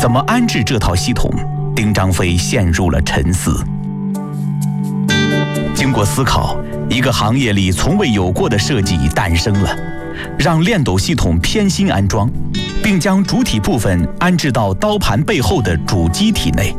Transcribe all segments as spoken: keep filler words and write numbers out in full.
怎么安置这套系统？丁章飞陷入了沉思。经过思考，一个行业里从未有过的设计诞生了，让链斗系统偏心安装，并将主体部分安置到刀盘背后的主机体内。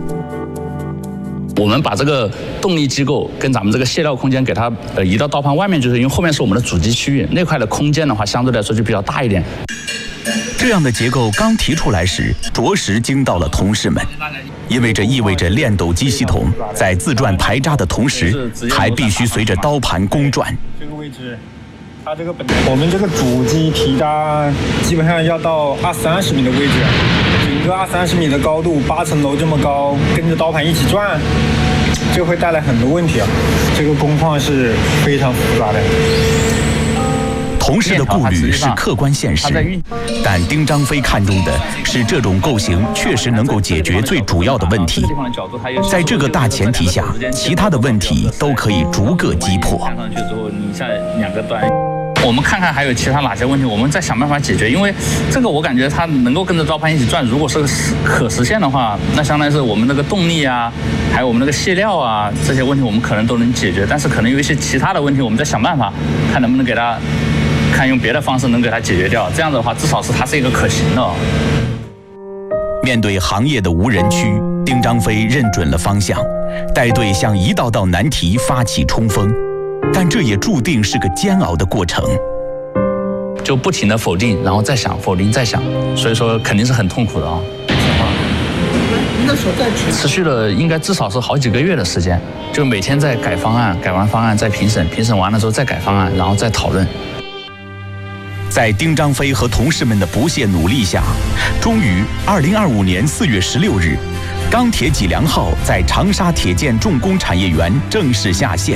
我们把这个动力机构跟咱们这个卸料空间给它呃移到刀盘外面，就是因为后面是我们的主机区域，那块的空间的话，相对来说就比较大一点。 这样的结构刚提出来时，着实惊到了同事们，因为这意味着链斗机系统在自转排扎的同时，还必须随着刀盘公转。 这个位置，它这个本我们这个主机提扎基本上要到二三十米的位置，整个二三十米的高度，八层楼这么高，跟着刀盘一起转，这会带来很多问题啊。这个工况是非常复杂的。 同事的顾虑是客观现实，但丁章飞看中的是这种构型确实能够解决最主要的问题。在这个大前提下，其他的问题都可以逐个击破。 看上去之后，你像两个端，我们看看还有其他哪些问题，我们再想办法解决。因为这个我感觉它能够跟着刀盘一起转，如果是可实现的话，那相当于是我们那个动力啊，还有我们那个卸料啊这些问题，我们可能都能解决。但是可能有一些其他的问题，我们再想办法，看能不能给它。看用别的方式能给它解决掉，这样的话至少是它是一个可行的。 面对行业的无人区，丁章飞认准了方向，带队向一道道难题发起冲锋，但这也注定是个煎熬的过程。 就不停的否定，然后再想，否定再想，所以说肯定是很痛苦的啊。 那时候在持续了应该至少是好几个月的时间，就每天在改方案，改完方案再评审，评审完了之后再改方案，然后再讨论。 在丁章飞和同事们的不懈努力下，终于二零二五年四月十六日，钢铁脊梁号在长沙铁建重工产业园正式下线。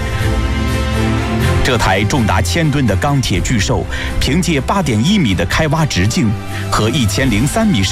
这台重达千吨的钢铁巨兽，凭借八点一米的开挖直径和一千零三米